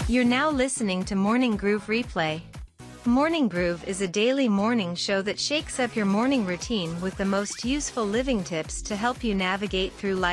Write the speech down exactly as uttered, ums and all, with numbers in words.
You're now listening to Morning Groove Replay. Morning Groove is a daily morning show that shakes up your morning routine with the most useful living tips to help you navigate through life.